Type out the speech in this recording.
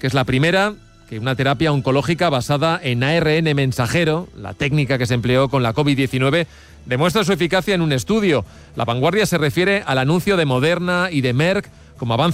que es la primera que una terapia oncológica basada en ARN mensajero, la técnica que se empleó con la COVID-19, demuestra su eficacia en un estudio. La Vanguardia se refiere al anuncio de Moderna y de Merck como avance